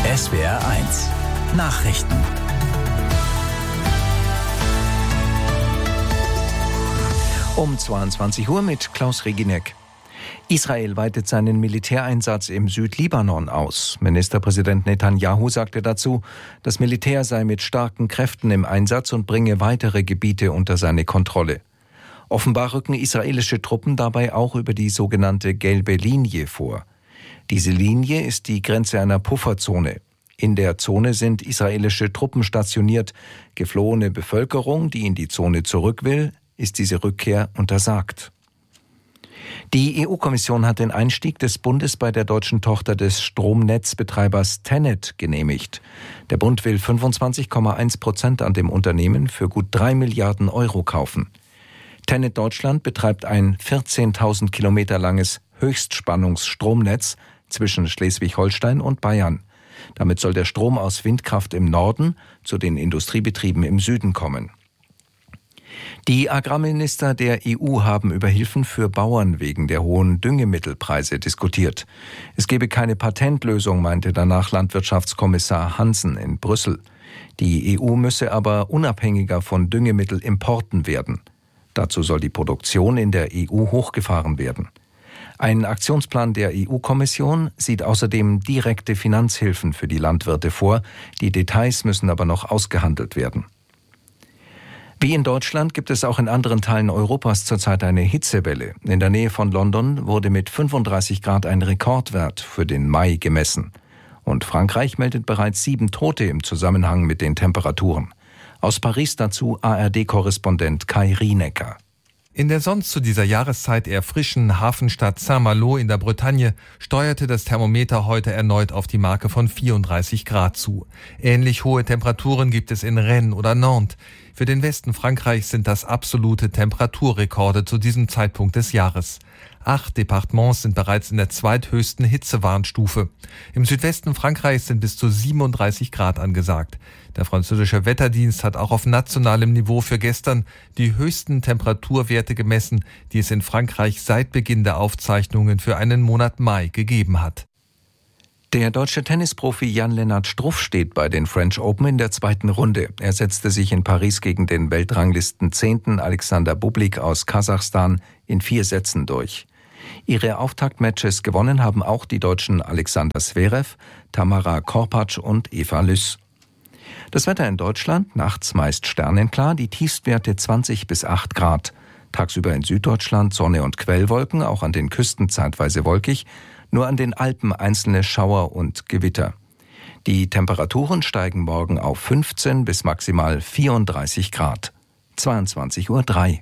SWR1 Nachrichten. Um 22 Uhr mit Klaus Reginek. Israel weitet seinen Militäreinsatz im Südlibanon aus. Ministerpräsident Netanyahu sagte dazu, das Militär sei mit starken Kräften im Einsatz und bringe weitere Gebiete unter seine Kontrolle. Offenbar rücken israelische Truppen dabei auch über die sogenannte gelbe Linie vor. Diese Linie ist die Grenze einer Pufferzone. In der Zone sind israelische Truppen stationiert. Geflohene Bevölkerung, die in die Zone zurück will, ist diese Rückkehr untersagt. Die EU-Kommission hat den Einstieg des Bundes bei der deutschen Tochter des Stromnetzbetreibers TenneT genehmigt. Der Bund will 25,1% an dem Unternehmen für gut 3 Milliarden Euro kaufen. TenneT Deutschland betreibt ein 14.000 Kilometer langes Höchstspannungsstromnetz zwischen Schleswig-Holstein und Bayern. Damit soll der Strom aus Windkraft im Norden zu den Industriebetrieben im Süden kommen. Die Agrarminister der EU haben über Hilfen für Bauern wegen der hohen Düngemittelpreise diskutiert. Es gebe keine Patentlösung, meinte danach Landwirtschaftskommissar Hansen in Brüssel. Die EU müsse aber unabhängiger von Düngemittelimporten werden. Dazu soll die Produktion in der EU hochgefahren werden. Ein Aktionsplan der EU-Kommission sieht außerdem direkte Finanzhilfen für die Landwirte vor. Die Details müssen aber noch ausgehandelt werden. Wie in Deutschland gibt es auch in anderen Teilen Europas zurzeit eine Hitzewelle. In der Nähe von London wurde mit 35 Grad ein Rekordwert für den Mai gemessen. Und Frankreich meldet bereits 7 Tote im Zusammenhang mit den Temperaturen. Aus Paris dazu ARD-Korrespondent Kai Rienecker. In der sonst zu dieser Jahreszeit eher frischen Hafenstadt Saint-Malo in der Bretagne steuerte das Thermometer heute erneut auf die Marke von 34 Grad zu. Ähnlich hohe Temperaturen gibt es in Rennes oder Nantes. Für den Westen Frankreichs sind das absolute Temperaturrekorde zu diesem Zeitpunkt des Jahres. 8 Departements sind bereits in der zweithöchsten Hitzewarnstufe. Im Südwesten Frankreichs sind bis zu 37 Grad angesagt. Der französische Wetterdienst hat auch auf nationalem Niveau für gestern die höchsten Temperaturwerte gemessen, die es in Frankreich seit Beginn der Aufzeichnungen für einen Monat Mai gegeben hat. Der deutsche Tennisprofi Jan-Lennart Struff steht bei den French Open in der zweiten Runde. Er setzte sich in Paris gegen den Weltranglisten 10. Alexander Bublik aus Kasachstan in 4 Sätzen durch. Ihre Auftaktmatches gewonnen haben auch die Deutschen Alexander Zverev, Tamara Korpatsch und Eva Lüss. Das Wetter in Deutschland, nachts meist sternenklar, die Tiefstwerte 20 bis 8 Grad. Tagsüber in Süddeutschland Sonne und Quellwolken, auch an den Küsten zeitweise wolkig, nur an den Alpen einzelne Schauer und Gewitter. Die Temperaturen steigen morgen auf 15 bis maximal 34 Grad. 22:03 Uhr.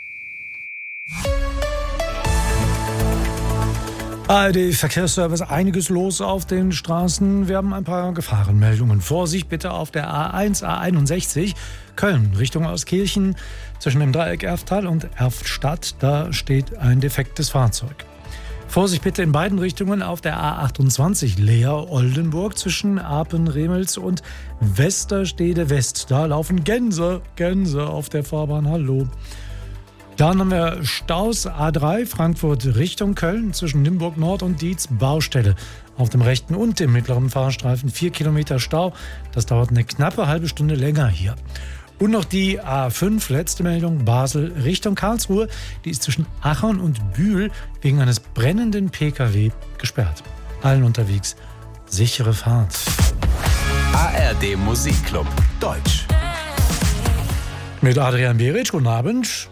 ARD-Verkehrsservice, einiges los auf den Straßen. Wir haben ein paar Gefahrenmeldungen. Vorsicht bitte auf der A1, A61, Köln, Richtung Euskirchen, zwischen dem Dreieck Erftal und Erftstadt. Da steht ein defektes Fahrzeug. Vorsicht bitte in beiden Richtungen auf der A28 Leer-Oldenburg zwischen Apen-Remels und Westerstede West. Da laufen Gänse auf der Fahrbahn. Hallo. Dann haben wir Staus A3 Frankfurt Richtung Köln zwischen Nimburg Nord und Dietz Baustelle. Auf dem rechten und dem mittleren Fahrstreifen 4 Kilometer Stau. Das dauert eine knappe halbe Stunde länger hier. Und noch die A5, letzte Meldung, Basel Richtung Karlsruhe. Die ist zwischen Achern und Bühl wegen eines brennenden Pkw gesperrt. Allen unterwegs sichere Fahrt. ARD Musikclub Deutsch. Mit Adrian Beric, guten Abend.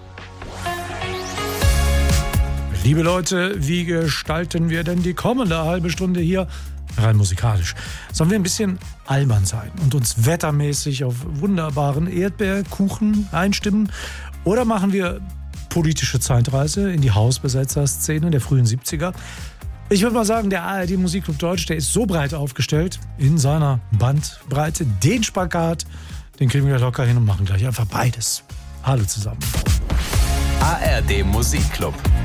Liebe Leute, wie gestalten wir denn die kommende halbe Stunde hier rein musikalisch? Sollen wir ein bisschen albern sein und uns wettermäßig auf wunderbaren Erdbeerkuchen einstimmen? Oder machen wir politische Zeitreise in die Hausbesetzerszene der frühen 70er? Ich würde mal sagen, der ARD Musikclub Deutsch, der ist so breit aufgestellt in seiner Bandbreite. Den Spagat, den kriegen wir locker hin und machen gleich einfach beides. Hallo zusammen. ARD Musikclub